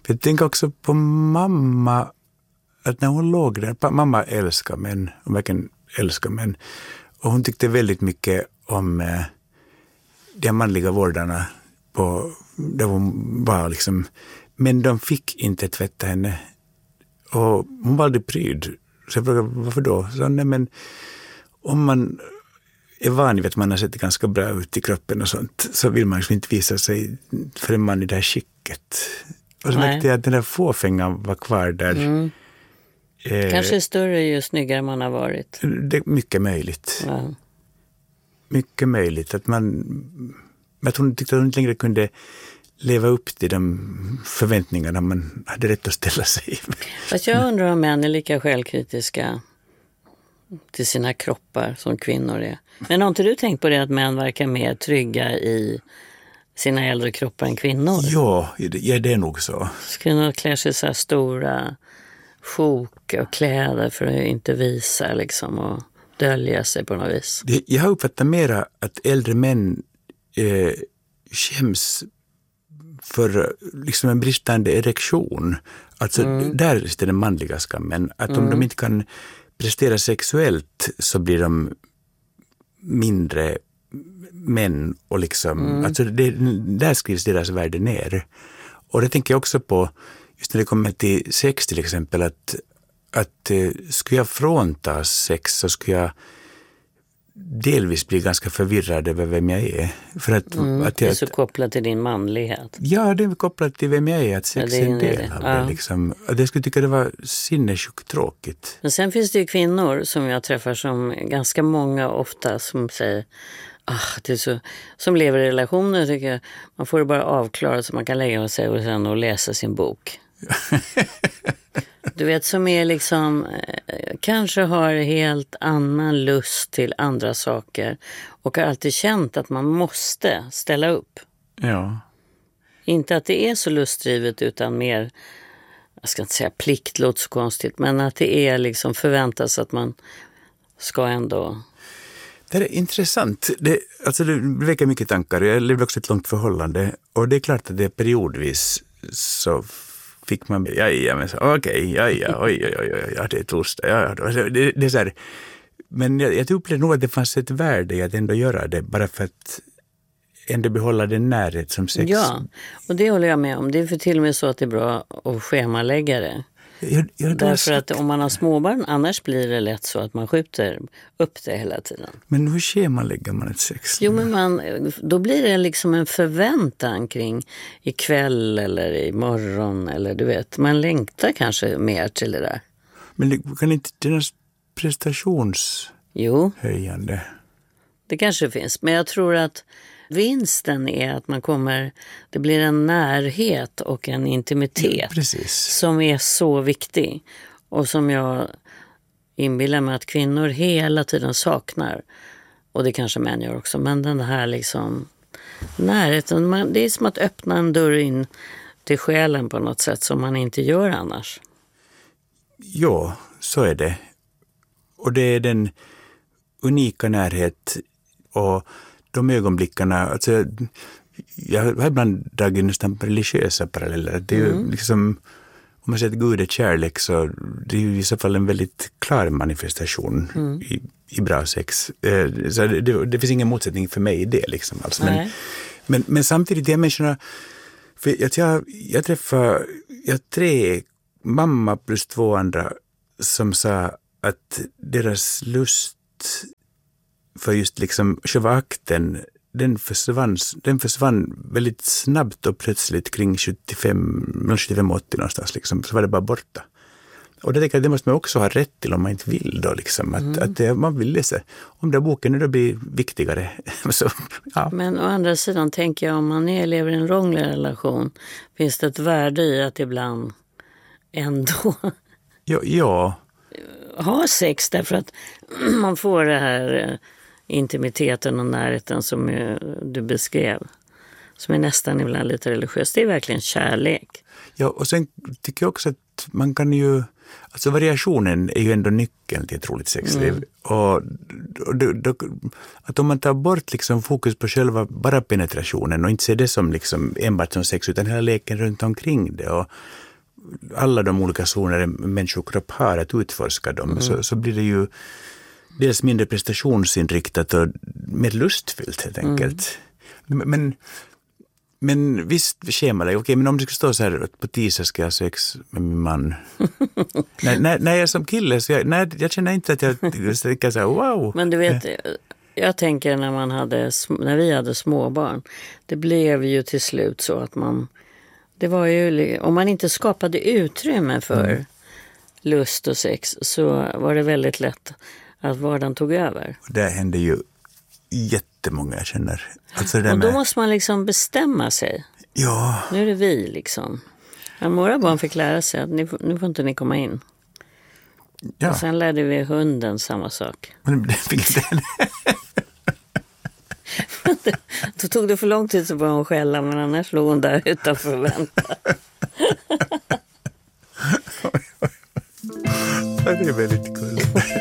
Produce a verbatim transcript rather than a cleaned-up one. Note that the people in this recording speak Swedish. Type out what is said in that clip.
Jag tänker också på mamma, att när hon låg där, mamma älskar män, hon verkligen älskar män. Och hon tyckte väldigt mycket om eh, de manliga vårdarna på, där hon var liksom, men de fick inte tvätta henne. Och hon var aldrig pryd. Så jag frågade, varför då? Så, nej, men om man är van vid att man har sett ganska bra ut i kroppen och sånt, så vill man liksom inte visa sig för en man i det här skicket. Och så märkte jag att den där fåfängan var kvar där. Mm. Eh, Kanske större ju snyggare man har varit. Det är mycket möjligt. Ja. Mycket möjligt. Att man, att hon tyckte att hon inte längre kunde leva upp till de förväntningarna man hade rätt att ställa sig. Fast jag undrar om män är lika självkritiska till sina kroppar som kvinnor är. Men har inte du tänkt på det att män verkar mer trygga i sina äldre kroppar än kvinnor? Ja, ja det är nog så. Kvinnor klär sig så här stora sjok och kläder för att inte visa liksom och dölja sig på något vis. Det, jag har uppfattat mera att äldre män eh, skäms för liksom en bristande erektion. Alltså mm. där är den manliga skammen. Att mm. om de inte kan prestera sexuellt så blir de mindre män och liksom, mm. alltså det, där skrivs deras värde ner. Och det tänker jag också på, just när det kommer till sex till exempel, att, att eh, skulle jag fråntas sex så skulle jag delvis bli ganska förvirrad över vem jag är. För att, mm, att jag, det är så kopplat till din manlighet. Ja, det är kopplat till vem jag är, att sex ja, är en del av ja. det. Liksom. Jag skulle tycka det var sinnessjukt tråkigt. Men sen finns det ju kvinnor som jag träffar som ganska många ofta som säger ah, det är så, som lever i relationer tycker jag, man får det bara avklarat så man kan lägga sig och sen och läsa sin bok. Du vet, som är liksom eh, kanske har helt annan lust till andra saker och har alltid känt att man måste ställa upp. Ja. Inte att det är så lustdrivet utan mer, jag ska inte säga plikt, låter så konstigt, men att det är liksom förväntas att man ska ändå... Det är intressant. Det, alltså det väcker mycket tankar. Jag levde också ett långt förhållande och det är klart att det periodvis så fick man, ja, ja, men så, okej, okay, ja, ja, oj, oj, oj, oj, ja, det är torsdag, ja, det, det, det är så här, men jag, jag upplevde nog att det fanns ett värde i att ändå göra det, bara för att ändå behålla den närhet som sex. Ja, och det håller jag med om. Det är för till och med så att det är bra att schemalägga det. Jag, jag Därför att om man har småbarn, annars blir det lätt så att man skjuter upp det hela tiden. Men hur schemalägger man ett sex? Jo, men man, då blir det liksom en förväntan kring ikväll eller imorgon eller du vet, man längtar kanske mer till det där. Men det kan inte deras prestationshöjande? Jo, det kanske finns. Men jag tror att vinsten är att man kommer, det blir en närhet och en intimitet ja, som är så viktig och som jag inbillar mig att kvinnor hela tiden saknar, och det kanske män gör också, men den här liksom närheten, man, det är som att öppna en dörr in till själen på något sätt som man inte gör annars. Ja, så är det. Och det är den unika närhet och de ögonblickarna, alltså jag har ibland dragit nästan religiösa paralleller. Det är ju mm. liksom, om man säger att Gud är kärlek så det är ju i så fall en väldigt klar manifestation mm. i, i bra sex. Så det, det, det finns ingen motsättning för mig i det liksom. Alltså. Men, men, men samtidigt, de här människorna, för att jag, jag träffade jag tre, mamma plus två andra som sa att deras lust för just liksom själva akten, den försvann, den försvann väldigt snabbt och plötsligt kring sjuttiofem, sjuttiofem åttio någonstans liksom, så var det bara borta. Och det, det måste man också ha rätt till om man inte vill då liksom, att, mm. att det, man vill läsa. Om den boken nu då blir viktigare. Så, ja. Men å andra sidan tänker jag, om man är, lever i en lång relation, finns det ett värde i att ibland ändå ja, ja. ha sex, därför att man får det här intimiteten och närheten som du beskrev. som är nästan ibland lite religiös. Det är verkligen kärlek. Ja, och sen tycker jag också att man kan ju, alltså variationen är ju ändå nyckeln till ett roligt sexliv. Mm. Och, och då, då, att om man tar bort liksom fokus på själva bara penetrationen och inte ser det som liksom enbart som sex utan hela leken runt omkring det och alla de olika zoner en människokropp har att utforska dem, mm. så, så blir det ju dels mindre prestationsinriktat och mer lustfyllt helt enkelt. Mm. Men, men visst schemalägg, okej, men om det ska stå så här att på tisdag ska jag ha sex med min man. när, när, när jag är som kille, så jag, när, jag känner inte att jag tänker så här, wow. Men du vet, jag tänker när, man hade, när vi hade småbarn, det blev ju till slut så att man, det var ju, om man inte skapade utrymme för mm. lust och sex så var det väldigt lätt att vardagen tog över. Och det hände ju jättemånga jag känner. Alltså det och då med... måste man liksom bestämma sig. Ja. Nu är det vi liksom. Men våra barn fick lära sig att ni, nu får inte ni komma in. Ja. Och sen lärde vi hunden samma sak. Men det fick den. Då tog det för lång tid så började hon skälla, men annars låg hon där utanför och väntade. Det är väldigt kul.